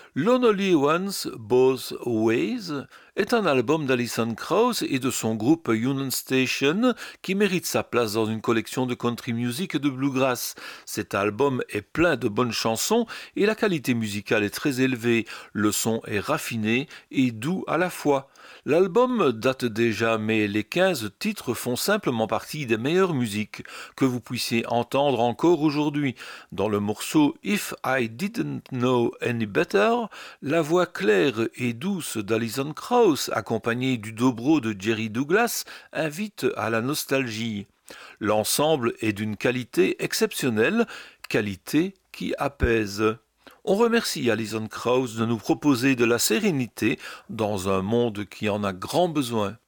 Lonely Ones Both Ways est un album d'Alison Krauss et de son groupe Union Station qui mérite sa place dans une collection de country music et de bluegrass. Cet album est plein de bonnes chansons et la qualité musicale est très élevée. Le son est raffiné et doux à la fois. L'album date déjà, mais les 15 titres font simplement partie des meilleures musiques que vous puissiez entendre encore aujourd'hui. Dans le morceau If I Didn't Know Any Better, la voix claire et douce d'Alison Krauss, accompagnée du dobro de Jerry Douglas, invite à la nostalgie. L'ensemble est d'une qualité exceptionnelle, qualité qui apaise. On remercie Alison Krauss de nous proposer de la sérénité dans un monde qui en a grand besoin.